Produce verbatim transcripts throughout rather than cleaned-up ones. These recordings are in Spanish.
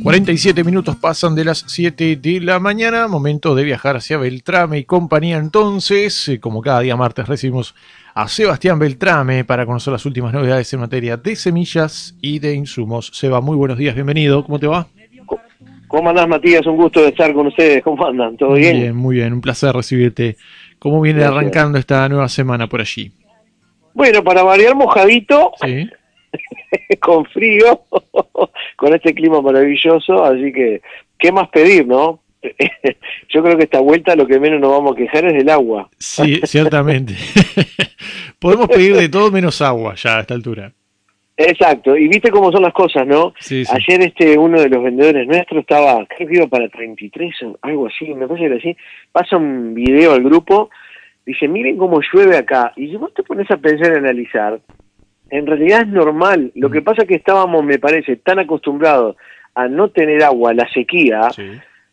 cuarenta y siete minutos pasan de las siete de la mañana, momento de viajar hacia Beltrame y compañía. Entonces, eh, como cada día martes, recibimos a Sebastián Beltrame para conocer las últimas novedades en materia de semillas y de insumos. Seba, muy buenos días, bienvenido, ¿cómo te va? ¿Cómo andás, Matías? Un gusto de estar con ustedes. ¿Cómo andan? ¿Todo bien? Bien, muy bien, un placer recibirte. ¿Cómo viene Gracias. Arrancando esta nueva semana por allí? Bueno, para variar, mojadito, Sí. con frío, con este clima maravilloso, así que, ¿qué más pedir, no? Yo creo que esta vuelta lo que menos nos vamos a quejar es del agua. Sí, ciertamente. Podemos pedir de todo menos agua ya a esta altura. Exacto, y viste cómo son las cosas, ¿no? Sí, sí. Ayer este uno de los vendedores nuestros estaba, creo que iba para treinta y tres o algo así, me parece que era así, pasa un video al grupo, dice, miren cómo llueve acá, y si vos te pones a pensar y analizar, en realidad es normal, lo que pasa es que estábamos, me parece, tan acostumbrados a no tener agua, a la sequía, Sí.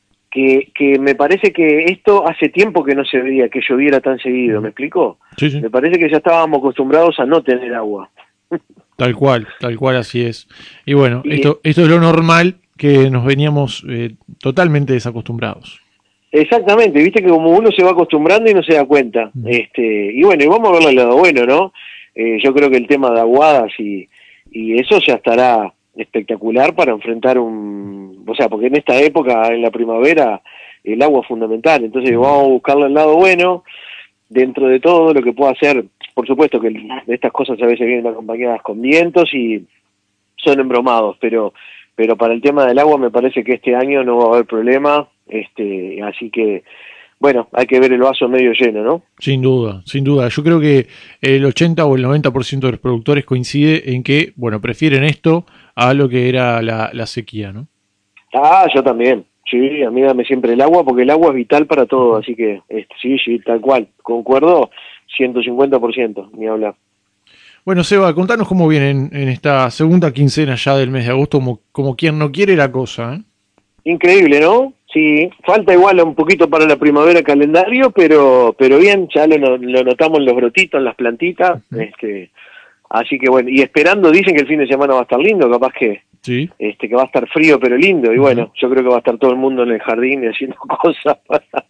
que, que me parece que esto hace tiempo que no se veía, que lloviera tan seguido, ¿me explico? Sí, sí. Me parece que ya estábamos acostumbrados a no tener agua. Tal cual, tal cual así es. Y bueno, Y- esto, esto es lo normal que nos veníamos eh, totalmente desacostumbrados. Exactamente, viste que como uno se va acostumbrando y no se da cuenta. Mm. este Y bueno, y vamos a verlo al lado bueno, ¿no? Eh, yo creo que el tema de aguadas y, y eso ya estará espectacular para enfrentar un... O sea, porque en esta época, en la primavera, el agua es fundamental. Entonces Mm. vamos a buscarle al lado bueno, dentro de todo lo que pueda hacer. Por supuesto que el- estas cosas a veces vienen acompañadas con vientos y son embromados, pero pero para el tema del agua me parece que este año no va a haber problema, este así que, bueno, hay que ver el vaso medio lleno, ¿no? Sin duda, sin duda. Yo creo que el ochenta o el noventa por ciento de los productores coincide en que, bueno, prefieren esto a lo que era la, la sequía, ¿no? Ah, yo también, sí, a mí dame siempre el agua, porque el agua es vital para todo, así que, este, sí, sí, tal cual, concuerdo, ciento cincuenta por ciento, ni hablar. Bueno, Seba, contanos cómo viene en, en esta segunda quincena ya del mes de agosto, como, como quien no quiere la cosa, ¿eh? Increíble, ¿no? Sí, falta igual un poquito para la primavera calendario, pero pero bien, ya lo, no- lo notamos en los brotitos, en las plantitas, Ujú. este así que bueno, y esperando, dicen que el fin de semana va a estar lindo, capaz que Sí. este que va a estar frío pero lindo, y Ujú. bueno, yo creo que va a estar todo el mundo en el jardín y haciendo cosas para-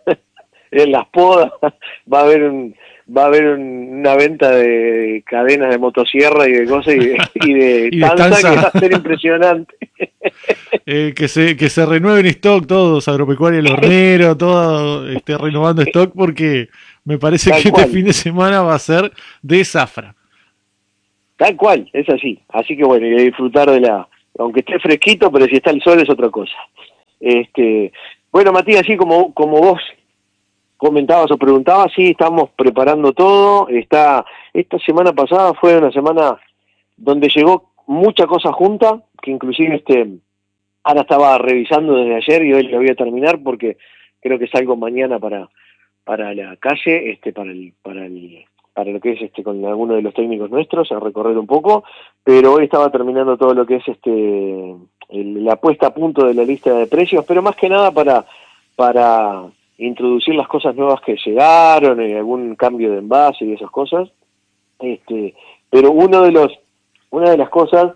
en las podas, va a haber un va a haber un- una venta de cadenas de motosierra y de cosas y de, y de Y de tanza tanza. que va a ser impresionante. Eh, que se que se renueven stock todos, Agropecuaria El Hornero, todo este, renovando stock, porque me parece Tal que este cual. fin de semana va a ser de zafra. Tal cual, es así. Así que bueno, y de disfrutar de la... Aunque esté fresquito, pero si está el sol es otra cosa. Este, bueno, Matías, así como, como vos comentabas o preguntabas, sí, estamos preparando todo. Está, esta semana pasada fue una semana donde llegó mucha cosa junta, que inclusive este, ahora estaba revisando desde ayer y hoy lo voy a terminar porque creo que salgo mañana para, para la calle, este, para el, para el, para lo que es este con alguno de los técnicos nuestros, a recorrer un poco, pero hoy estaba terminando todo lo que es este el- la puesta a punto de la lista de precios, pero más que nada para para introducir las cosas nuevas que llegaron, y algún cambio de envase y esas cosas. Este, pero uno de los una de las cosas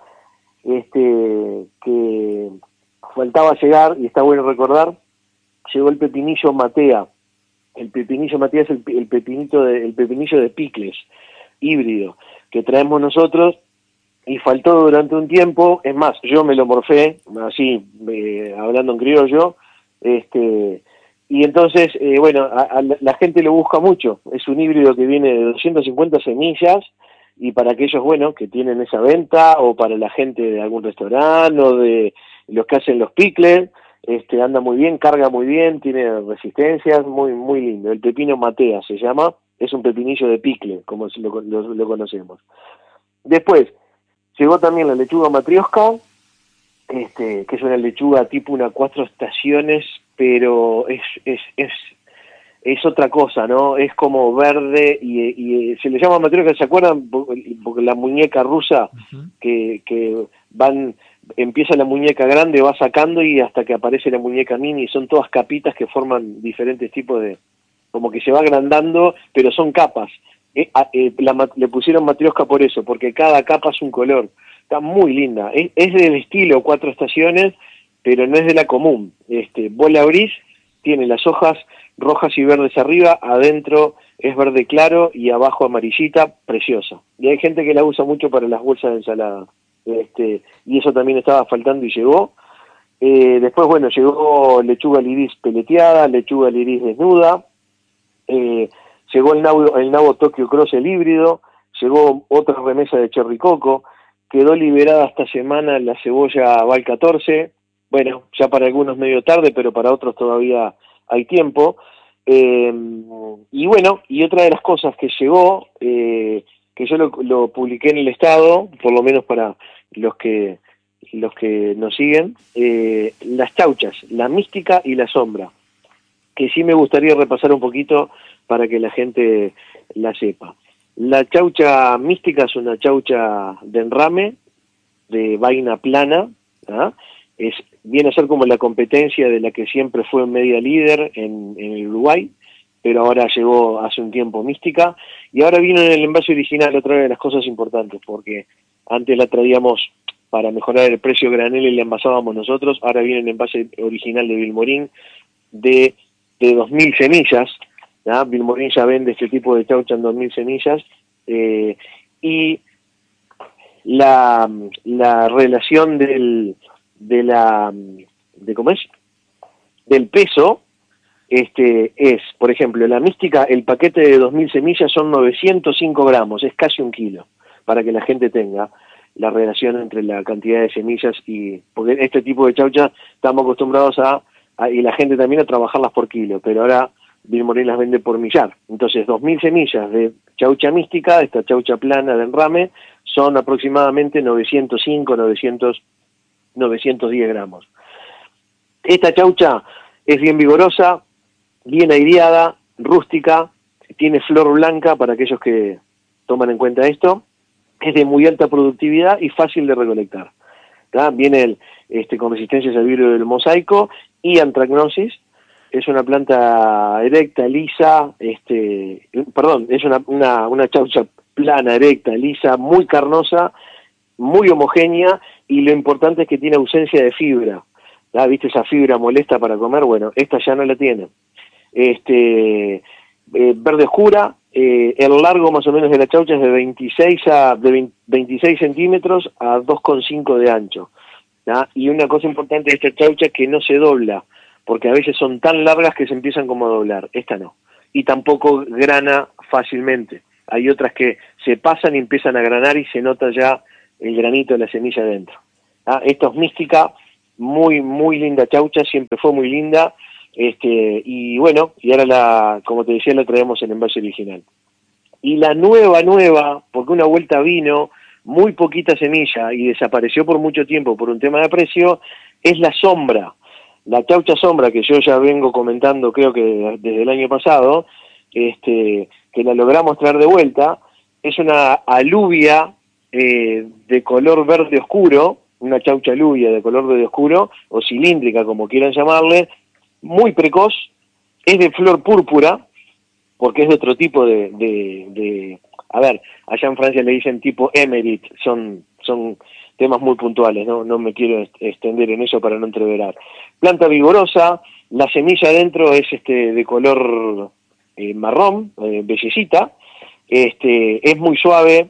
este que faltaba llegar, y está bueno recordar, llegó el pepinillo Matea. El pepinillo Matías, el, el pepinito de, el pepinillo de picles híbrido que traemos nosotros, y faltó durante un tiempo. Es más, yo me lo morfé así, eh, hablando en criollo, este y entonces eh, bueno, a, a la, la gente lo busca mucho. Es un híbrido que viene de doscientas cincuenta semillas, y para aquellos, bueno, que tienen esa venta, o para la gente de algún restaurante o de los que hacen los picles, este anda muy bien, carga muy bien, tiene resistencias, muy muy lindo. El pepino Matea se llama, es un pepinillo de picle, como lo, lo, lo conocemos. Después llegó también la lechuga matrioska, este que es una lechuga tipo una cuatro estaciones, pero es es es es otra cosa, ¿no? Es como verde y, y se le llama matrioska, ¿se acuerdan? Porque la muñeca rusa Ujú. que, que van, empieza la muñeca grande, va sacando y hasta que aparece la muñeca mini, son todas capitas que forman diferentes tipos de, como que se va agrandando, pero son capas. Eh, a, eh, la, le pusieron matrioska por eso, porque cada capa es un color. Está muy linda. Es, es del estilo Cuatro Estaciones, pero no es de la común. Este, vos la abrís, tiene las hojas rojas y verdes arriba, adentro es verde claro y abajo amarillita, preciosa. Y hay gente que la usa mucho para las bolsas de ensalada. Este, y eso también estaba faltando y llegó. Eh, después, bueno, llegó lechuga al iris peleteada, lechuga al iris desnuda, eh, llegó el nabo, el nabo Tokyo Cross, el híbrido, llegó otra remesa de cherry coco, quedó liberada esta semana la cebolla Val catorce, bueno, ya para algunos medio tarde, pero para otros todavía hay tiempo. Eh, y bueno, y otra de las cosas que llegó, eh, que yo lo, lo publiqué en el estado, por lo menos para los que los que nos siguen, eh, las chauchas, la mística y la sombra, que sí me gustaría repasar un poquito para que la gente la sepa. La chaucha mística es una chaucha de enrame, de vaina plana, ¿ah? Es, viene a ser como la competencia de la que siempre fue media líder en, en el Uruguay, pero ahora llegó hace un tiempo mística, y ahora vino en el envase original, otra de las cosas importantes, porque antes la traíamos para mejorar el precio granel y la envasábamos nosotros, ahora viene el envase original de Vilmorín de, de dos mil semillas, ¿ya? Vilmorín ya vende este tipo de chaucha en dos mil semillas, eh, y la, la relación del, de la, de ¿cómo es? Del peso, este, es, por ejemplo, la mística, el paquete de dos mil semillas son novecientos cinco gramos, es casi un kilo, para que la gente tenga la relación entre la cantidad de semillas y, porque este tipo de chaucha estamos acostumbrados a, a y la gente también a trabajarlas por kilo, pero ahora Vilmorín las vende por millar. Entonces, dos mil semillas de chaucha mística, esta chaucha plana de enrame, son aproximadamente novecientos cinco, novecientos, novecientos diez gramos. Esta chaucha es bien vigorosa, bien aireada, rústica, tiene flor blanca para aquellos que toman en cuenta esto, es de muy alta productividad y fácil de recolectar. ¿Tá? Viene el, este, con resistencias al virus del mosaico y antracnosis. Es una planta erecta, lisa, este, perdón, es una, una, una chaucha plana, erecta, lisa, muy carnosa, muy homogénea, y lo importante es que tiene ausencia de fibra. ¿Tá? ¿Viste esa fibra molesta para comer? Bueno, esta ya no la tiene. Este, eh, verde oscura, eh, el largo más o menos de la chaucha es de veintiséis a de veintiséis centímetros a dos coma cinco de ancho. ¿Tá? Y una cosa importante de esta chaucha es que no se dobla, porque a veces son tan largas que se empiezan como a doblar. Esta no. Y tampoco grana fácilmente. Hay otras que se pasan y empiezan a granar y se nota ya el granito de la semilla adentro. ¿Tá? Esta es mística, muy, muy linda chaucha, siempre fue muy linda. Este, y bueno, y ahora la, como te decía, la traemos en envase original. Y la nueva, nueva, porque una vuelta vino, muy poquita semilla y desapareció por mucho tiempo por un tema de precio, es la sombra. La chaucha sombra, que yo ya vengo comentando, creo que desde el año pasado, este, que la logramos traer de vuelta, es una alubia eh, de color verde oscuro, una chaucha alubia de color verde oscuro, o cilíndrica, como quieran llamarle, muy precoz, es de flor púrpura, porque es de otro tipo de, de, de, a ver, allá en Francia le dicen tipo émérite, son, son temas muy puntuales, no, no me quiero extender en eso para no entreverar. Planta vigorosa, la semilla adentro es este de color eh, marrón, eh, bellecita, este, es muy suave,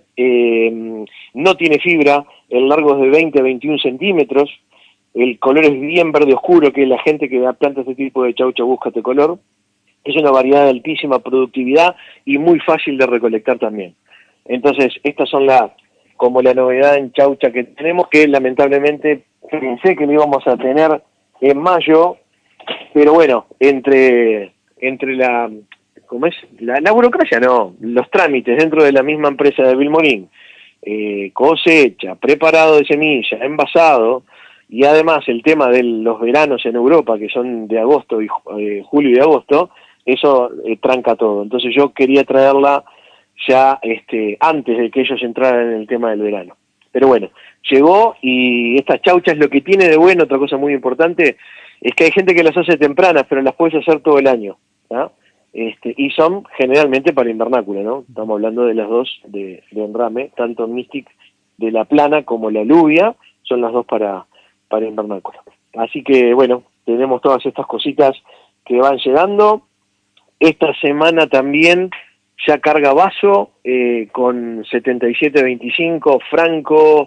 eh, no tiene fibra, el largo es de veinte a veintiún centímetros, el color es bien verde oscuro, que la gente que da planta este tipo de chaucha busca este color. Es una variedad de altísima productividad y muy fácil de recolectar también. Entonces, estas son la, como la novedad en chaucha que tenemos, que lamentablemente pensé que lo íbamos a tener en mayo, pero bueno, entre, entre la, ¿cómo es? La, la burocracia, no, los trámites dentro de la misma empresa de Vilmorín, eh, cosecha, preparado de semilla, envasado, y además el tema de los veranos en Europa, que son de agosto, y eh, julio y agosto, eso eh, tranca todo. Entonces yo quería traerla ya este, antes de que ellos entraran en el tema del verano. Pero bueno, llegó, y estas chauchas lo que tiene de bueno, otra cosa muy importante, es que hay gente que las hace tempranas, pero las puedes hacer todo el año, ¿no? Este, y son generalmente para invernáculo, ¿no? Estamos hablando de las dos de, de enrame, tanto Mystic de la plana como la alubia, son las dos para, para invernáculo. así que bueno, tenemos todas estas cositas que van llegando. Esta semana también ya carga Vaso eh, con setenta y siete veinticinco, Franco,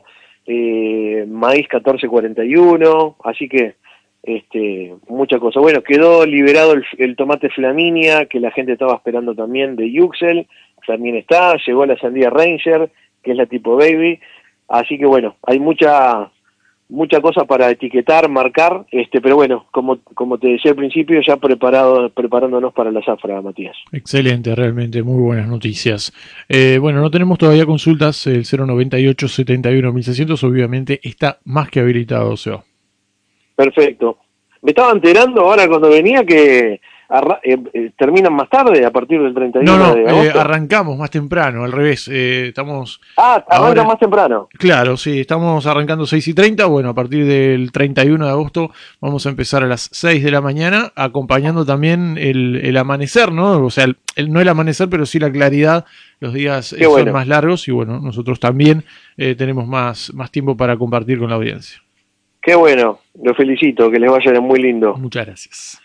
eh, Maíz catorce cuarenta y uno, así que este, mucha cosa. Bueno, quedó liberado el, el tomate Flaminia, que la gente estaba esperando también, de Yuxel, también está, llegó la sandía Ranger, que es la tipo Baby, así que bueno, hay mucha mucha cosa para etiquetar, marcar, este, pero bueno, como como te decía al principio, ya preparado preparándonos para la zafra, Matías. Excelente, realmente muy buenas noticias. Eh, bueno, no tenemos todavía consultas, el cero noventa y ocho setenta y uno mil seiscientos obviamente está más que habilitado, Seba. Perfecto. Me estaba enterando ahora cuando venía que arra eh, eh, terminan más tarde, a partir del treinta y uno No, no, de eh, agosto. arrancamos más temprano, al revés. Eh, estamos Ah, arranca ahora, más temprano. claro, sí, estamos arrancando seis y treinta. Bueno, a partir del treinta y uno de agosto vamos a empezar a las seis de la mañana, acompañando también el, el amanecer, ¿no? O sea, el, el, no el amanecer, pero sí la claridad. Los días eh, bueno. son más largos y bueno, nosotros también eh, tenemos más, más tiempo para compartir con la audiencia. Qué bueno, lo felicito, que les vaya muy lindo. Muchas gracias.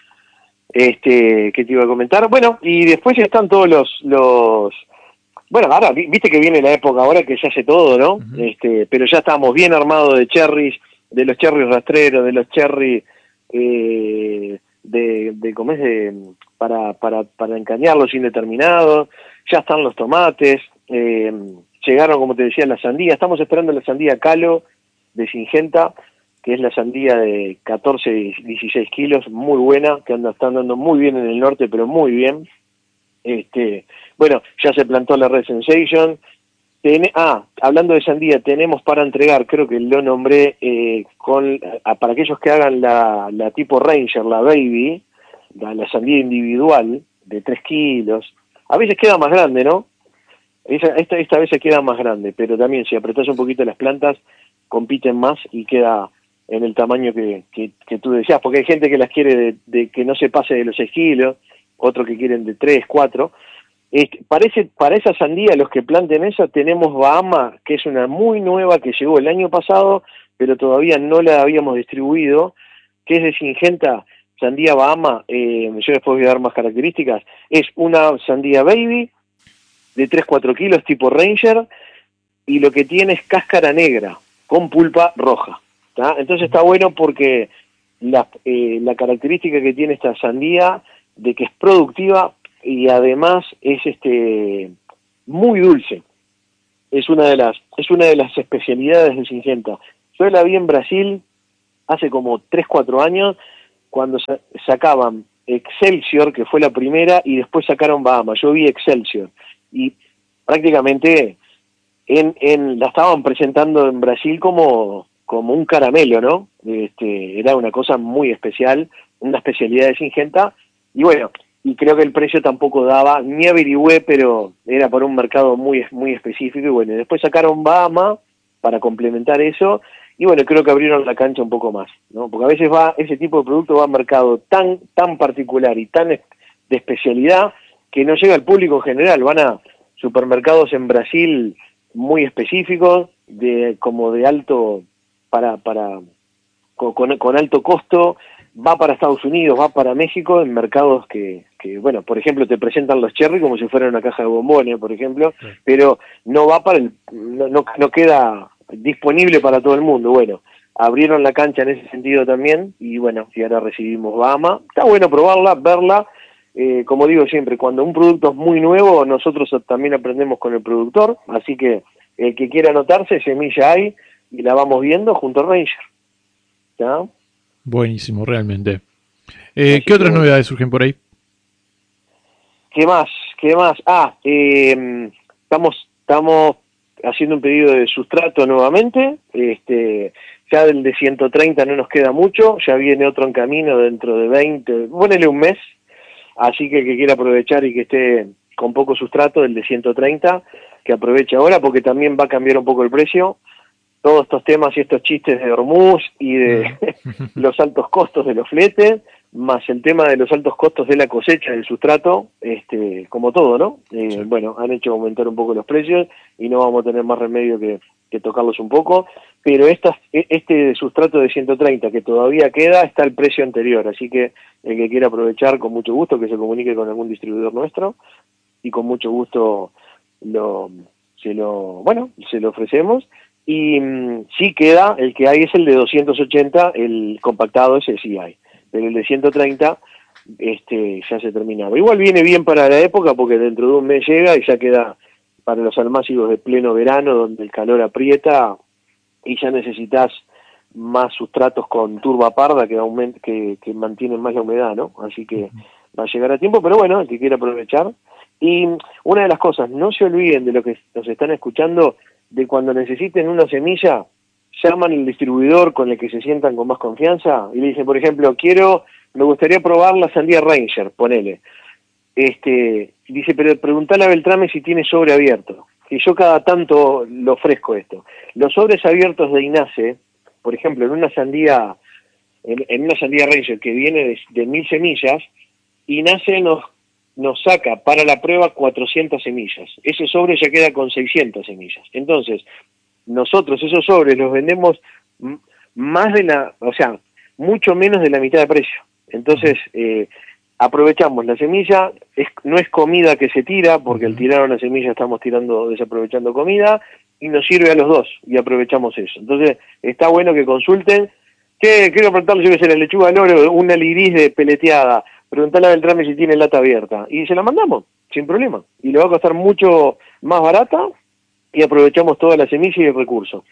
Este, ¿qué te iba a comentar? Bueno, y después están todos los, los, bueno, ahora, viste que viene la época ahora que se hace todo, ¿no? Uh-huh. Este, pero ya estamos bien armados de cherries, de los cherries rastreros, de los cherries, eh, de, de, ¿cómo es? De, para, para, para encañarlos indeterminados, ya están los tomates, eh, llegaron, como te decía, las sandías, estamos esperando la sandía Calo de Singenta, que es la sandía de catorce, dieciséis kilos, muy buena, que anda, está andando muy bien en el norte, pero muy bien. Este, bueno, ya se plantó la Red Sensation. Ten, ah, hablando de sandía, tenemos para entregar, creo que lo nombré, eh, con a, para aquellos que hagan la, la tipo Ranger, la Baby, la, la sandía individual, de tres kilos. A veces queda más grande, ¿no? Esa, esta, esta vez se queda más grande, pero también si apretás un poquito las plantas, compiten más y queda en el tamaño que, que, que tú decías, porque hay gente que las quiere de, de que no se pase de los seis kilos, otros que quieren de tres, cuatro. Este, parece, para esa sandía, los que planten esa, tenemos Bahama, que es una muy nueva que llegó el año pasado, pero todavía no la habíamos distribuido, que es de Singenta, sandía Bahama, eh, yo después voy a dar más características, es una sandía Baby de tres, cuatro kilos tipo Ranger, y lo que tiene es cáscara negra, con pulpa roja. ¿tá? Entonces está bueno porque la, eh, la característica que tiene esta sandía de que es productiva y además es este muy dulce. Es una de las es una de las especialidades de Singenta. Yo la vi en Brasil hace como tres, cuatro años cuando sa sacaban Excelsior, que fue la primera, y después sacaron Bahama. Yo vi Excelsior y prácticamente en, en la estaban presentando en Brasil como como un caramelo, ¿no? Este, era una cosa muy especial, una especialidad de Singenta, y bueno, y creo que el precio tampoco daba, ni averigüé, pero era para un mercado muy muy específico, y bueno, después sacaron Bahama para complementar eso, y bueno, creo que abrieron la cancha un poco más, ¿no? Porque a veces va ese tipo de producto va a un mercado tan tan particular y tan de especialidad que no llega al público en general, van a supermercados en Brasil muy específicos, de como de alto para para con, con alto costo, va para Estados Unidos, va para México, en mercados que, que, bueno, por ejemplo, te presentan los cherry como si fueran una caja de bombones, por ejemplo, sí. Pero no va para el, no, no, no queda disponible para todo el mundo. Bueno, abrieron la cancha en ese sentido también, y bueno, y ahora recibimos Bahama. Está bueno probarla, verla, eh, como digo siempre, cuando un producto es muy nuevo, nosotros también aprendemos con el productor, así que el que quiera anotarse, semilla hay, y la vamos viendo junto a Ranger. ¿Ya? Buenísimo, realmente. Eh, ¿Qué otras novedades surgen por ahí? ¿Qué más? ¿Qué más? Ah, eh, estamos estamos haciendo un pedido de sustrato nuevamente. Este, ya del de ciento treinta no nos queda mucho, ya viene otro en camino dentro de veinte, ponele un mes. Así que el que quiera aprovechar y que esté con poco sustrato, del de ciento treinta, que aproveche ahora porque también va a cambiar un poco el precio. Todos estos temas y estos chistes de Hormuz y de los altos costos de los fletes más el tema de los altos costos de la cosecha del sustrato, este, como todo, ¿no? Eh, sí. Bueno, han hecho aumentar un poco los precios y no vamos a tener más remedio que, que tocarlos un poco, pero estas, este sustrato de ciento treinta que todavía queda está al precio anterior, así que el que quiera aprovechar con mucho gusto que se comunique con algún distribuidor nuestro y con mucho gusto lo, se lo, bueno, se lo ofrecemos. Y mmm, sí queda, el que hay es el de doscientos ochenta, el compactado ese sí hay. Pero el de ciento treinta este, ya se terminaba. Igual viene bien para la época porque dentro de un mes llega y ya queda para los almácigos de pleno verano donde el calor aprieta y ya necesitas más sustratos con turba parda que, aument que, que mantienen más la humedad, ¿no? Así que va a llegar a tiempo, pero bueno, el que quiera aprovechar. Y una de las cosas, no se olviden de lo que nos están escuchando, de cuando necesiten una semilla, llaman al distribuidor con el que se sientan con más confianza y le dicen, por ejemplo, quiero, me gustaría probar la sandía Ranger, ponele. Este, dice, pero preguntale a Beltrame si tiene sobre abierto. Y yo cada tanto lo ofrezco esto. Los sobres abiertos de INASE, por ejemplo, en una sandía, en, en una sandía Ranger que viene de, de mil semillas, INASE nos, nos saca para la prueba cuatrocientas semillas. Ese sobre ya queda con seiscientas semillas. Entonces, nosotros esos sobres los vendemos más de la, o sea, mucho menos de la mitad de precio. Entonces, eh, aprovechamos la semilla, es, no es comida que se tira, porque al tirar una semilla estamos tirando, desaprovechando comida, y nos sirve a los dos, y aprovechamos eso. Entonces, está bueno que consulten, que quiero preguntarle si la lechuga al oro, una liris de peleteada, preguntarle a Beltrame si tiene lata abierta, y se la mandamos, sin problema, y le va a costar mucho más barata, y aprovechamos toda la semilla y el recurso.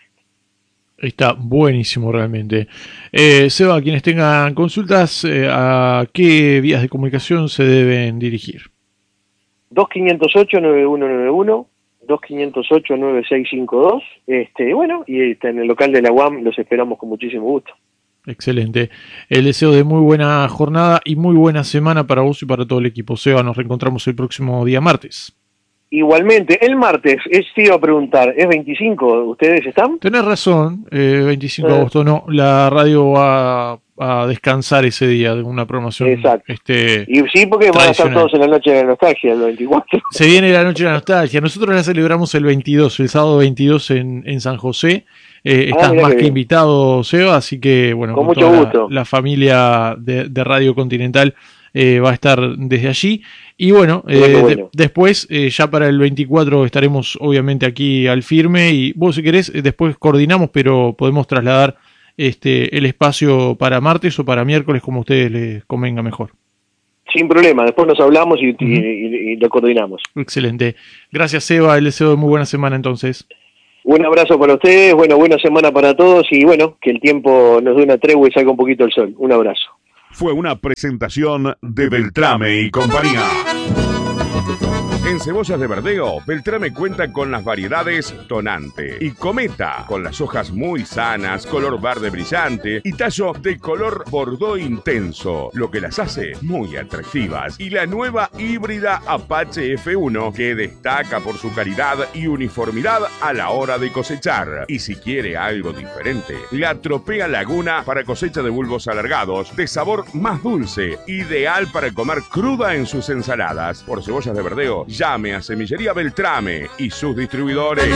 Está buenísimo realmente. Eh, Seba, quienes tengan consultas, eh, ¿a qué vías de comunicación se deben dirigir? dos cinco cero ocho, nueve uno nueve uno, dos cinco cero ocho, nueve seis cinco dos, este, bueno, y está en el local de la U A M, los esperamos con muchísimo gusto. Excelente. El deseo de muy buena jornada y muy buena semana para vos y para todo el equipo. Seba, nos reencontramos el próximo día martes. Igualmente, el martes, es, te iba a preguntar, ¿es veinticinco? ¿Ustedes están? Tenés razón, eh, veinticinco de agosto, no, la radio va a descansar ese día de una promoción. Exacto. Este, y sí, porque van a estar todos en la noche de la nostalgia, el veinticuatro. Se viene la noche de la nostalgia, nosotros la celebramos el veintidós, el sábado veintidós en, en San José. Eh, estás ah, más que bien. invitado, Seba, así que bueno, con, con mucho toda gusto. La, la familia de, de Radio Continental eh, va a estar desde allí. Y bueno, eh, bueno. De, después, eh, ya para el veinticuatro estaremos obviamente aquí al firme y vos si querés, eh, después coordinamos, pero podemos trasladar este el espacio para martes o para miércoles como a ustedes les convenga mejor. Sin problema, después nos hablamos y, uh-huh. y, y, y lo coordinamos. Excelente. Gracias, Seba, el deseo de muy buena semana entonces. Un abrazo para ustedes, bueno, buena semana para todos y bueno, que el tiempo nos dé una tregua y salga un poquito el sol. Un abrazo. Fue una presentación de Beltrame y compañía. En Cebollas de Verdeo, Beltrame cuenta con las variedades Tonante y Cometa, con las hojas muy sanas, color verde brillante y tallo de color bordó intenso, lo que las hace muy atractivas. Y la nueva híbrida Apache F uno, que destaca por su calidad y uniformidad a la hora de cosechar. Y si quiere algo diferente, la Tropea Laguna para cosecha de bulbos alargados, de sabor más dulce, ideal para comer cruda en sus ensaladas. Por Cebollas de Verdeo, llame a Semillería Beltrame y sus distribuidores.